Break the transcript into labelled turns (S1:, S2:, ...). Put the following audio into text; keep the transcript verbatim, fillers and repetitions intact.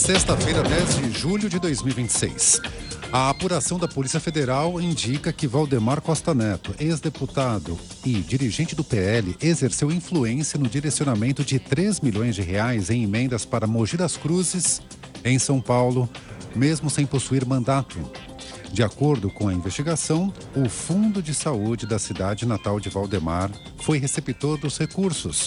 S1: Sexta-feira, dez de julho de dois mil e vinte e seis. A apuração da Polícia Federal indica que Valdemar Costa Neto, ex-deputado e dirigente do P L, exerceu influência no direcionamento de três milhões de reais em emendas para Mogi das Cruzes, em São Paulo, mesmo sem possuir mandato. De acordo com a investigação, o Fundo de Saúde da cidade natal de Valdemar foi receptor dos recursos.